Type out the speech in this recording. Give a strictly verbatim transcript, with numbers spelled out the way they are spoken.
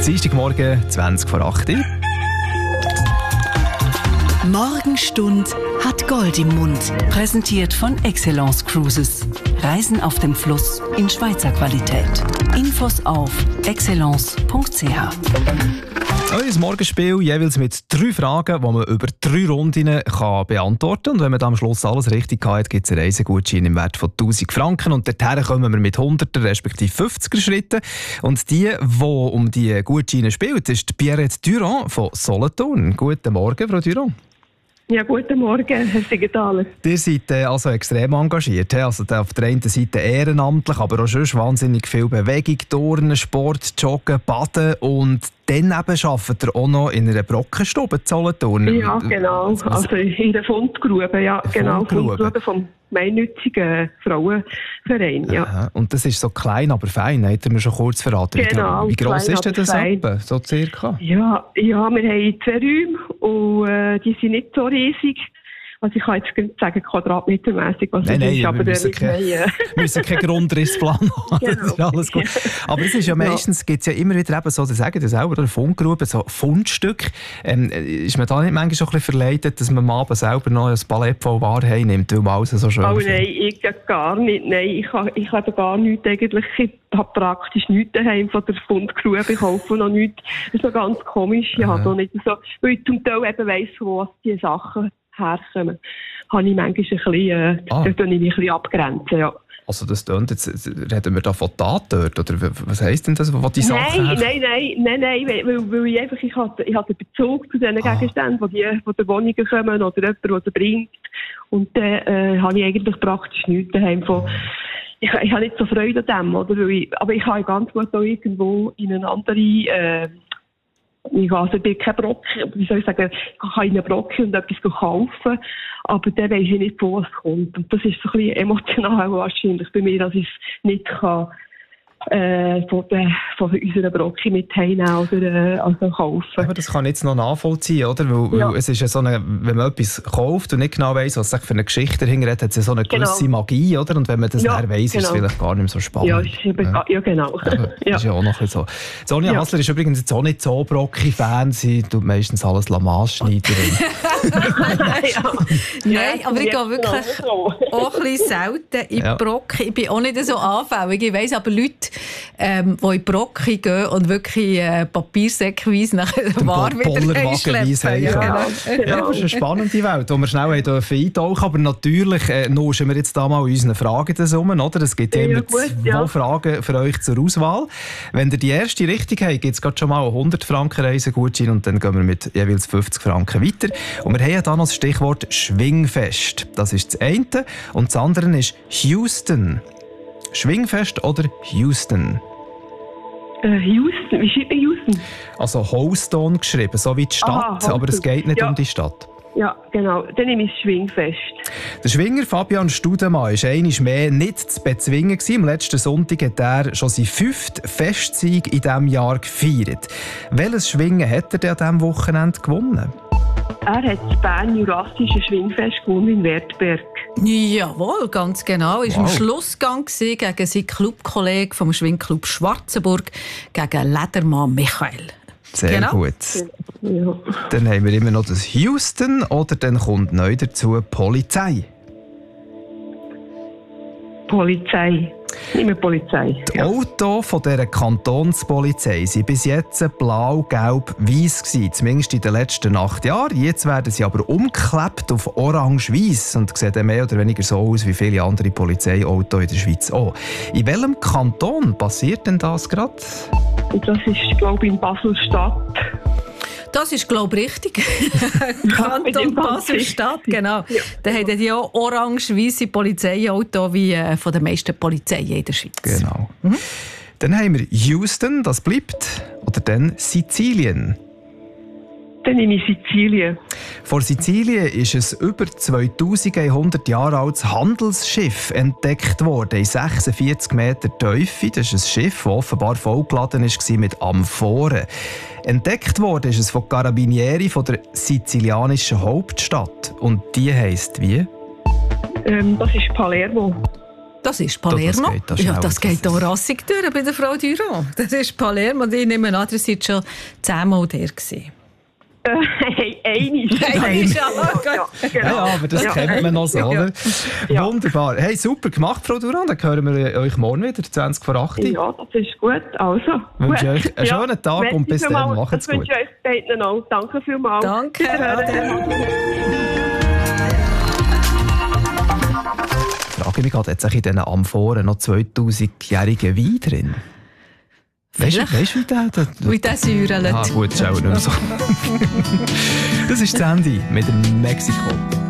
Dienstagmorgen, zwanzig vor acht. Morgenstund hat Gold im Mund. Präsentiert von Excellence Cruises. Reisen auf dem Fluss in Schweizer Qualität. Infos auf excellence punkt c h. Ein Morgenspiel jeweils mit drei Fragen, die man über drei Runden kann beantworten kann. Und wenn man dann am Schluss alles richtig hat, gibt es einen Reisegutschein im Wert von tausend Franken. Und dorthin kommen wir mit hunderter respektive fünfziger Schritten. Und die, die um die Gutscheine spielt, ist Pierrette Durand von Solothurn. Guten Morgen, Frau Durand. Ja, guten Morgen, Herr Siegenthaler. Ihr seid äh, also extrem engagiert. Also auf der einen Seite ehrenamtlich, aber auch sonst wahnsinnig viel Bewegung, Turnen, Sport, Joggen, Baden und dann eben arbeitet ihr auch noch in einer Brockenstube in Solothurn. Ja, genau. Also in der Fundgrube, ja, genau. Fundgrube. Fundgrube vom gemeinnützigen Frauenverein, ja. Aha. Und das ist so klein, aber fein, hat er mir schon kurz verraten. Genau, Wie gross ist denn das fein. etwa, so circa? Ja, ja, wir haben zwei Räume und äh, die sind nicht so riesig. Also ich kann jetzt nicht sagen, quadratmetermässig, was nein, das nein, ist, aber wir müssen, wir haben, äh, müssen keinen Grundrissplan haben, genau. Das ist alles gut. Aber es ist ja meistens, gibt es ja immer wieder eben so, das sagen das selber, eine Fundgrube, so Fundstück. Ähm, ist man da nicht manchmal schon ein bisschen verleitet, dass man am Abend selber noch ein Palett voll Ware heimnimmt, weil man alles so schön Oh findet? nein, ich gar nicht. Nein, ich habe, ich habe gar nichts eigentlich. Ich habe praktisch nichts daheim von der Fundgrube. Ich kaufe noch nichts. Das ist so ganz komisch. Ich habe noch nicht so, weil ich zum Teil eben weiss, wo diese Sachen herkommen. Habe ich manchmal ein bisschen, äh, Ah. da tue ich mich ein bisschen abgrenzen, ja. Also das tönt jetzt, reden wir da von Tat dort, oder was heisst denn das, wo die Sachen Nein, her- nein, nein, nein, nein, weil, weil ich einfach, ich habe, ich habe den Bezug zu diesen Ah. Gegenständen, die von den Wohnungen kommen oder jemand, der sie bringt. Und dann äh, habe ich eigentlich praktisch nichts daheim von. Ich, ich habe nicht so Freude an dem, oder? Weil ich, aber ich kann ganz gut auch irgendwo in eine andere, äh, ich, also ich bin kein Brocken, wie soll ich sagen, ich kann in einen Brocken und etwas kaufen, aber dann weiss ich nicht, wo es kommt. Und das ist so ein bisschen emotional wahrscheinlich bei mir, dass ich es nicht kann, äh, von, der, von unserer Brocke mit heimnehmen oder äh, also kaufen. Aber das kann ich jetzt noch nachvollziehen, oder? Weil, Ja. weil es ist ja so eine, wenn man etwas kauft und nicht genau weiss, was es für eine Geschichte dahinter hat, hat es ja so eine gewisse Genau. Magie, oder? Und wenn man das Ja, dann weiss, ist es genau. vielleicht gar nicht mehr so spannend. Ja, ist eben, ja. ja, genau. Aber das ja. ist ja auch noch ein bisschen so. Sonja Ja. Hassler ist übrigens jetzt auch nicht so Brocki-Fan. Sie tut meistens alles Lamaßschneiderin. ja. Nein, aber ich gehe Ja, wirklich genau. auch ein bisschen selten in die Ja. Brocke. Ich bin auch nicht so anfällig. Ich weiss aber Leute, ähm, die in die Brocke gehen und wirklich äh, papiersäckweise nach der Ware wieder Bollerwagenweise einschleppen. Ja, heimkommen. genau. Genau. Ja, das ist eine spannende Welt, wo wir schnell dürfen eintauchen. Aber natürlich äh, nuschen wir jetzt da mal unseren Fragen das um, oder? Es gibt ja Ja, immer gut, zwei ja. Fragen für euch zur Auswahl. Wenn ihr die erste richtig habt, gibt es gerade schon mal einen hundert Franken Reisegutschein und dann gehen wir mit jeweils fünfzig Franken weiter. Und wir haben ja da noch das Stichwort Schwingfest. Das ist das eine. Und das andere ist Houston. Schwingfest oder Houston? Äh, Houston, wie schreibt man Houston? Also Houston geschrieben, so wie die Stadt, Aha, Houston. aber es geht nicht Ja. um die Stadt. Ja, genau. Dann nehme ich das Schwingfest. Der Schwinger Fabian Studemann war einmal mehr nicht zu bezwingen. Am letzten Sonntag hat er schon seinen fünften Festsieg in diesem Jahr gefeiert. Welches Schwingen hat er denn an diesem Wochenende gewonnen? Er hat das Bern-Jurassische Schwingfest gewonnen in Wertberg. Jawohl, ganz genau. Er war Wow. im Schlussgang gegen seinen Clubkollegen vom Schwingclub Schwarzenburg, gegen Ledermann Michael. Sehr Genau. gut. Ja. Dann haben wir immer noch das Houston oder dann kommt neu dazu Polizei. Polizei. Nicht mehr Polizei. Die Autos von dieser Kantonspolizei waren bis jetzt blau, gelb, weiss gewesen, zumindest in den letzten acht Jahren. Jetzt werden sie aber umgeklebt auf orange-weiss und sehen dann mehr oder weniger so aus wie viele andere Polizeiautos in der Schweiz auch. In welchem Kanton passiert denn das gerade? Und das ist, glaube ich, in Basel-Stadt. Das ist, glaube ich, richtig. mit Kanton dem ganz Basel-Stadt, richtig. genau. Ja. Da haben die auch orange-weisse Polizeiautos wie äh, von den meisten Polizeien in der Schweiz. Genau. Dann haben wir Houston, das bleibt. Oder dann Sizilien. Dann nehme ich Sizilien. Vor Sizilien ist ein über zweitausendeinhundert Jahre altes Handelsschiff entdeckt worden, in sechsundvierzig Meter Tiefe. Das ist ein Schiff, das offenbar vollgeladen war mit Amphoren. Entdeckt worden ist es von Carabinieri von der sizilianischen Hauptstadt. Und die heisst wie? Ähm, das ist Palermo. Das ist Palermo. Das geht, das ja, schnell. das geht hier rassig durch bei der Frau Durand. Das ist Palermo. Und ich nehme an, ihr seid schon zehnmal der gewesen. Hey, einig. Einig, ja. Ja, genau. Ja, aber das Ja. kennt man noch so, oder? Ja. Wunderbar. Hey, super gemacht, Frau Durand. Dann hören wir euch morgen wieder, zwanzig vor acht. Ja, das ist gut. Also, Wünsche gut. euch einen schönen Tag Merci und bis dann. vielmals. Macht's Das wünsche gut. ich euch beiden auch. Danke vielmals. Danke. Wiederhören. Frage mich gerade, hat sich in diesen Amphoren noch zweitausend-jährigen Wein drin? Weißt du, weißt, wie der... der Wie der säurelt. Ah, gut, schau nicht mehr so. Das ist das Ende mit dem Mexiko.